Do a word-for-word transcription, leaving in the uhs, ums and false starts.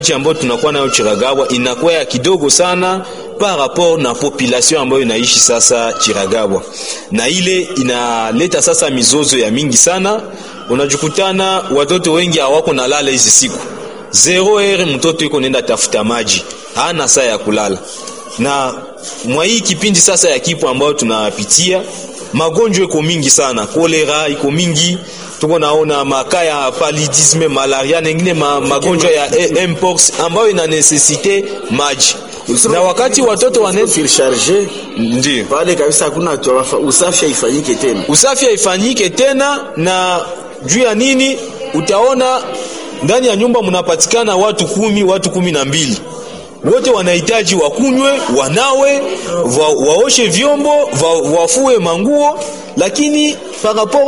ambayo tunakuwa nayo Chiragabwa inakuwa ya kidogo sana par rapport na population ambayo inaishi sasa Chiragabwa, na ile inaleta sasa mizozo ya mingi sana. Unajukutana watoto wengi hawako na lala hizi siku zero heure, mtoto yuko nenda tafuta maji, hana saa ya kulala. Na mwa hii kipindi sasa ya kipo ambayo tunapitia, magonjwa iko mingi sana, kolera iko mingi, tuko naona makaya paludisme, malaria, nengine ma, magonjwa ya mpox ambayo ina necessite maji. Na wakati watoto wanaweza charger, ndio pale kabisa hakuna usafi haifanyike tena. Usafi haifanyike tena, na juu ya nini? Utaona ndani ya nyumba mnapatikana watu kumi, watu kumi na mbili. Wote wanahitaji wakunywe, wanawe, wa, waoshe vyombo, wa, wafue manguo, lakini par rapport